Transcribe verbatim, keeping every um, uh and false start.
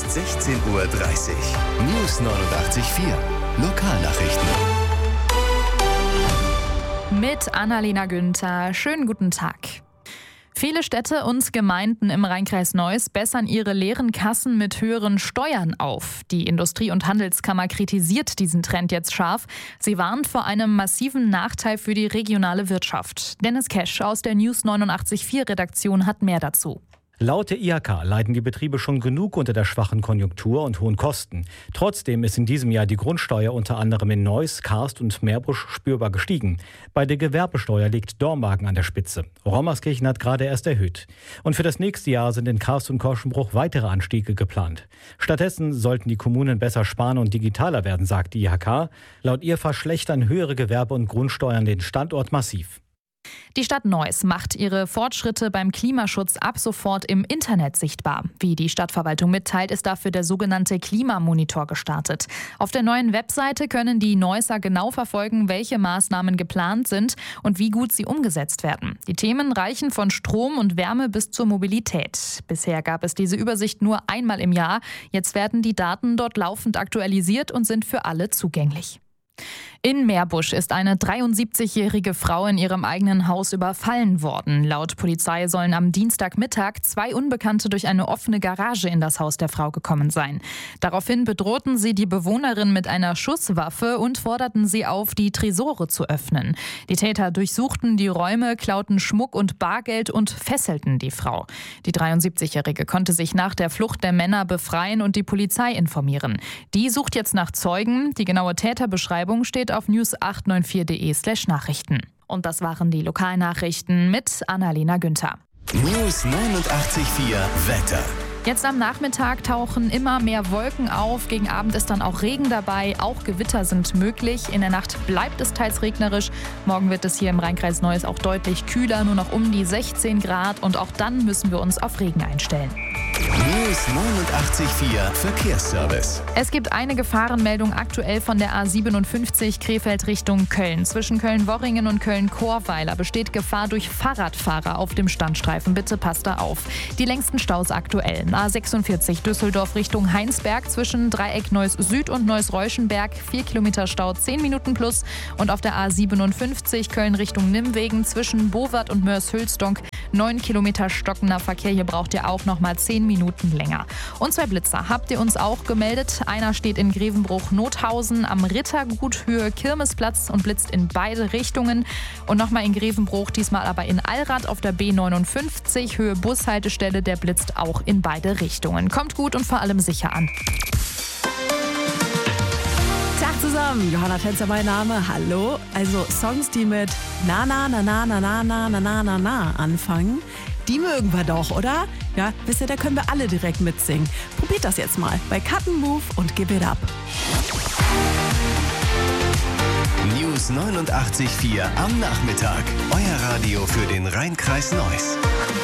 sechzehn Uhr dreißig. News neunundachtzig Komma vier. Lokalnachrichten. Mit Annalena Günther. Schönen guten Tag. Viele Städte und Gemeinden im Rheinkreis Neuss bessern ihre leeren Kassen mit höheren Steuern auf. Die Industrie- und Handelskammer kritisiert diesen Trend jetzt scharf. Sie warnt vor einem massiven Nachteil für die regionale Wirtschaft. Dennis Kesch aus der News neunundachtzig Komma vier Redaktion hat mehr dazu. Laut der I H K leiden die Betriebe schon genug unter der schwachen Konjunktur und hohen Kosten. Trotzdem ist in diesem Jahr die Grundsteuer unter anderem in Neuss, Karst und Meerbusch spürbar gestiegen. Bei der Gewerbesteuer liegt Dormagen an der Spitze. Rommerskirchen hat gerade erst erhöht. Und für das nächste Jahr sind in Karst und Korschenbruch weitere Anstiege geplant. Stattdessen sollten die Kommunen besser sparen und digitaler werden, sagt die I H K. Laut ihr verschlechtern höhere Gewerbe- und Grundsteuern den Standort massiv. Die Stadt Neuss macht ihre Fortschritte beim Klimaschutz ab sofort im Internet sichtbar. Wie die Stadtverwaltung mitteilt, ist dafür der sogenannte Klimamonitor gestartet. Auf der neuen Webseite können die Neusser genau verfolgen, welche Maßnahmen geplant sind und wie gut sie umgesetzt werden. Die Themen reichen von Strom und Wärme bis zur Mobilität. Bisher gab es diese Übersicht nur einmal im Jahr. Jetzt werden die Daten dort laufend aktualisiert und sind für alle zugänglich. In Meerbusch ist eine dreiundsiebzigjährige Frau in ihrem eigenen Haus überfallen worden. Laut Polizei sollen am Dienstagmittag zwei Unbekannte durch eine offene Garage in das Haus der Frau gekommen sein. Daraufhin bedrohten sie die Bewohnerin mit einer Schusswaffe und forderten sie auf, die Tresore zu öffnen. Die Täter durchsuchten die Räume, klauten Schmuck und Bargeld und fesselten die Frau. Die dreiundsiebzigjährige konnte sich nach der Flucht der Männer befreien und die Polizei informieren. Die sucht jetzt nach Zeugen. Die genaue Täterbeschreibung steht auf news acht neun vier punkt de slash Nachrichten. Und das waren die Lokalnachrichten mit Annalena Günther. News neunundachtzig Komma vier Wetter. Jetzt am Nachmittag tauchen immer mehr Wolken auf. Gegen Abend ist dann auch Regen dabei. Auch Gewitter sind möglich. In der Nacht bleibt es teils regnerisch. Morgen wird es hier im Rheinkreis Neuss auch deutlich kühler, nur noch um die sechzehn Grad. Und auch dann müssen wir uns auf Regen einstellen. News neunundachtzig Komma vier Verkehrsservice. Es gibt eine Gefahrenmeldung aktuell von der A siebenundfünfzig Krefeld Richtung Köln. Zwischen Köln-Worringen und Köln-Chorweiler besteht Gefahr durch Fahrradfahrer auf dem Standstreifen. Bitte passt da auf. Die längsten Staus aktuell. A sechsundvierzig Düsseldorf Richtung Heinsberg zwischen Dreieck Neuss Süd und Neuss-Reuschenberg. vier Kilometer Stau, zehn Minuten plus. Und auf der A siebenundfünfzig Köln Richtung Nimwegen zwischen Bowart und Mörs-Hülsdonk. neun Kilometer stockender Verkehr. Hier braucht ihr auch noch mal zehn Minuten länger. Und zwei Blitzer habt ihr uns auch gemeldet. Einer steht in Grevenbruch-Nothausen am Rittergut Höhe Kirmesplatz und blitzt in beide Richtungen. Und nochmal in Grevenbruch, diesmal aber in Allrad auf der B neunundfünfzig Höhe Bushaltestelle. Der blitzt auch in beide Richtungen. Kommt gut und vor allem sicher an. Tag zusammen, Johanna Tänzer mein Name, hallo. Also Songs, die mit na na na na na na na na na na na anfangen, die mögen wir doch, oder? Ja, wisst ihr, da können wir alle direkt mitsingen. Probiert das jetzt mal bei Cut and Move und Give It Up. News neunundachtzig Komma vier am Nachmittag. Euer Radio für den Rheinkreis Neuss.